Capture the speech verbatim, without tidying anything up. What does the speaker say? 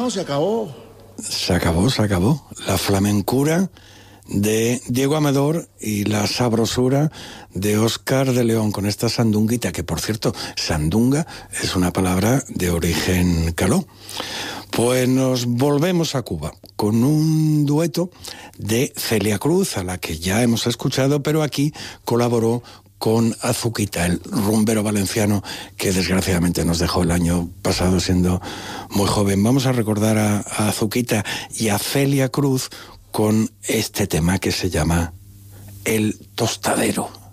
no, se acabó. Se acabó, se acabó. La flamencura de Diego Amador y la sabrosura de Óscar de León con esta sandunguita, que por cierto, sandunga es una palabra de origen caló. Pues nos volvemos a Cuba con un dueto de Celia Cruz, a la que ya hemos escuchado, pero aquí colaboró con Azuquita, el rumbero valenciano que desgraciadamente nos dejó el año pasado siendo muy joven. Vamos a recordar a, a Azuquita y a Celia Cruz con este tema que se llama El Tostadero.